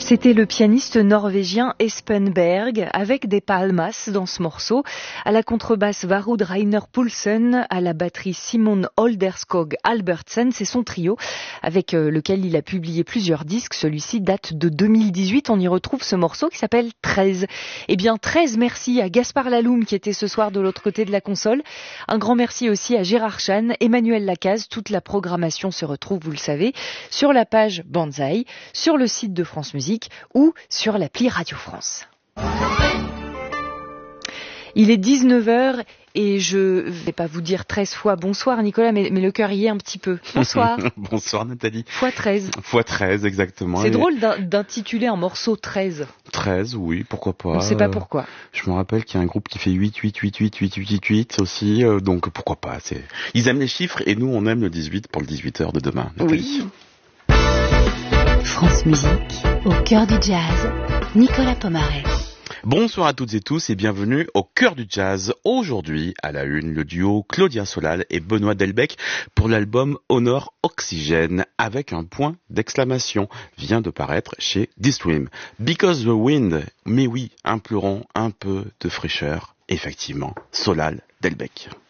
C'était le pianiste norvégien Espen Berg avec des palmas dans ce morceau. À la contrebasse Varud Reiner Poulsen, à la batterie Simon Olderskog Albertsen, c'est son trio avec lequel il a publié plusieurs disques. Celui-ci date de 2018. On y retrouve ce morceau qui s'appelle 13. Eh bien 13, merci à Gaspard Laloum qui était ce soir de l'autre côté de la console. Un grand merci aussi à Gérard Chan, Emmanuel Lacaze. Toute la programmation se retrouve, vous le savez, sur la page Banzai, sur le site de France Musique ou sur l'appli Radio France. Il est 19h et je vais pas vous dire 13 fois bonsoir Nicolas, mais le cœur y est un petit peu. Bonsoir. Bonsoir Nathalie. Fois 13. Fois 13, exactement. C'est drôle d'intituler un morceau 13. 13, oui, pourquoi pas. On ne sait pas pourquoi. Je me rappelle qu'il y a un groupe qui fait 8, 8, 8, 8, 8, 8, 8, 8 aussi, donc pourquoi pas. Ils aiment les chiffres et nous on aime le 18 pour le 18h de demain, Nathalie. Oui. France Musique, au cœur du jazz, Nicolas Pomaret. Bonsoir à toutes et tous et bienvenue au cœur du jazz. Aujourd'hui, à la une, le duo Claudia Solal et Benoît Delbecq pour l'album Honor Oxygène avec un point d'exclamation vient de paraître chez D-Stream. Because the wind, mais oui, implorons un peu de fraîcheur. Effectivement, Solal, Delbecq.